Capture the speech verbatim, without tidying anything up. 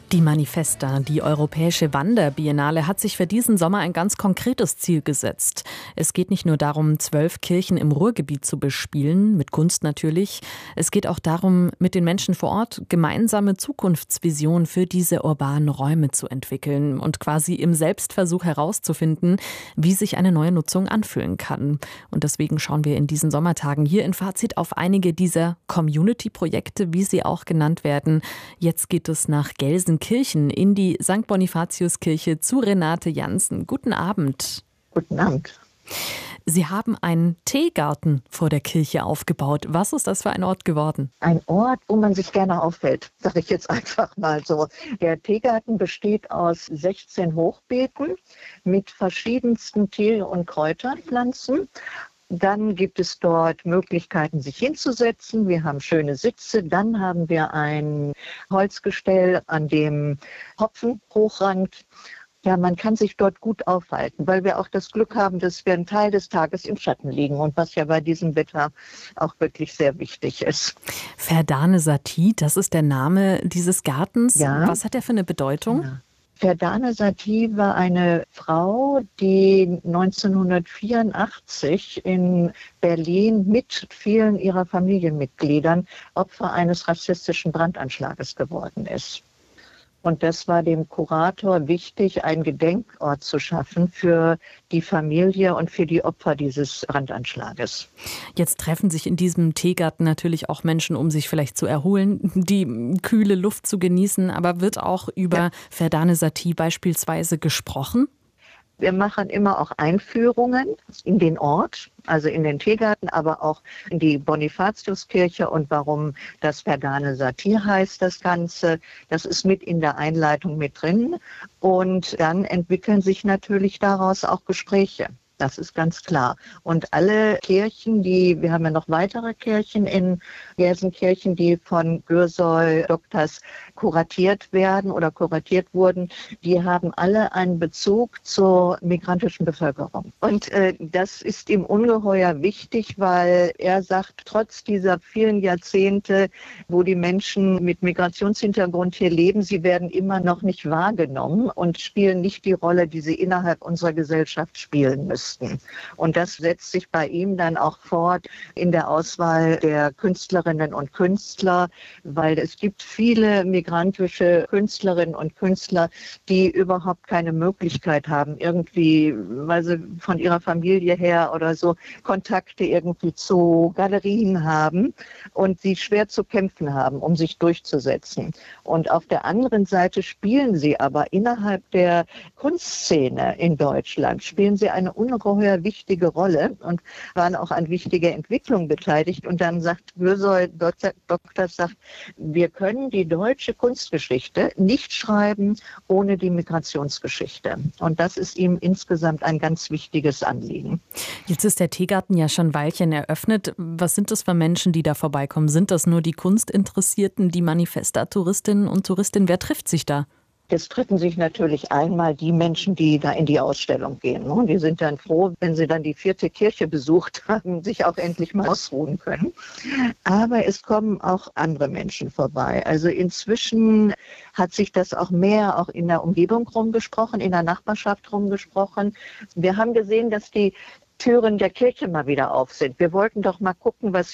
Die Manifesta, die Europäische Wanderbiennale, hat sich für diesen Sommer ein ganz konkretes Ziel gesetzt. Es geht nicht nur darum, zwölf Kirchen im Ruhrgebiet zu bespielen, mit Kunst natürlich. Es geht auch darum, mit den Menschen vor Ort gemeinsame Zukunftsvisionen für diese urbanen Räume zu entwickeln und quasi im Selbstversuch herauszufinden, wie sich eine neue Nutzung anfühlen kann. Und deswegen schauen wir in diesen Sommertagen hier in Fazit auf einige dieser Community-Projekte, wie sie auch genannt werden. Jetzt geht es nach Gelsenkirchen in die Sankt Bonifatiuskirche zu Renate Jansen. Guten Abend. Guten Abend. Sie haben einen Teegarten vor der Kirche aufgebaut. Was ist das für ein Ort geworden? Ein Ort, wo man sich gerne aufhält, sage ich jetzt einfach mal so. Der Teegarten besteht aus sechzehn Hochbeeten mit verschiedensten Tee- und Kräuterpflanzen. Dann gibt es dort Möglichkeiten, sich hinzusetzen. Wir haben schöne Sitze. Dann haben wir ein Holzgestell, an dem Hopfen hochrankt. Ja, man kann sich dort gut aufhalten, weil wir auch das Glück haben, dass wir einen Teil des Tages im Schatten liegen und was ja bei diesem Wetter auch wirklich sehr wichtig ist. Ferdane Satie, das ist der Name dieses Gartens. Ja. Was hat der für eine Bedeutung? Ja. Ferdane Satie war eine Frau, die neunzehnhundertvierundachtzig in Berlin mit vielen ihrer Familienmitgliedern Opfer eines rassistischen Brandanschlages geworden ist. Und das war dem Kurator wichtig, einen Gedenkort zu schaffen für die Familie und für die Opfer dieses Brandanschlages. Jetzt treffen sich in diesem Teegarten natürlich auch Menschen, um sich vielleicht zu erholen, die kühle Luft zu genießen. Aber wird auch über ja. Ferdane Satie beispielsweise gesprochen? Wir machen immer auch Einführungen in den Ort, also in den Teegarten, aber auch in die Bonifatiuskirche und warum das Ferdane Satie heißt, das Ganze. Das ist mit in der Einleitung mit drin. Und dann entwickeln sich natürlich daraus auch Gespräche. Das ist ganz klar. Und alle Kirchen, die, wir haben ja noch weitere Kirchen in Gelsenkirchen, die von Gürsoy Doktors kuratiert werden oder kuratiert wurden, die haben alle einen Bezug zur migrantischen Bevölkerung. Und äh, das ist ihm ungeheuer wichtig, weil er sagt, trotz dieser vielen Jahrzehnte, wo die Menschen mit Migrationshintergrund hier leben, sie werden immer noch nicht wahrgenommen und spielen nicht die Rolle, die sie innerhalb unserer Gesellschaft spielen müssen. Und das setzt sich bei ihm dann auch fort in der Auswahl der Künstlerinnen und Künstler, weil es gibt viele migrantische Künstlerinnen und Künstler, die überhaupt keine Möglichkeit haben, irgendwie, weil sie von ihrer Familie her oder so Kontakte irgendwie zu Galerien haben und sie schwer zu kämpfen haben, um sich durchzusetzen. Und auf der anderen Seite spielen sie aber innerhalb der Kunstszene in Deutschland, spielen sie eine ungeheuer wichtige Rolle und waren auch an wichtiger Entwicklung beteiligt. Und dann sagt Gürsoy Doktor, sagt, wir können die deutsche Kunstgeschichte nicht schreiben ohne die Migrationsgeschichte. Und das ist ihm insgesamt ein ganz wichtiges Anliegen. Jetzt ist der Teegarten ja schon ein Weilchen eröffnet. Was sind das für Menschen, die da vorbeikommen? Sind das nur die Kunstinteressierten, die Manifesta-Touristinnen und Touristinnen? Wer trifft sich da? Es treffen sich natürlich einmal die Menschen, die da in die Ausstellung gehen. Die sind dann froh, wenn sie dann die vierte Kirche besucht haben, sich auch endlich mal ausruhen können. Aber es kommen auch andere Menschen vorbei. Also inzwischen hat sich das auch mehr auch in der Umgebung rumgesprochen, in der Nachbarschaft rumgesprochen. Wir haben gesehen, dass die Türen der Kirche mal wieder auf sind. Wir wollten doch mal gucken, was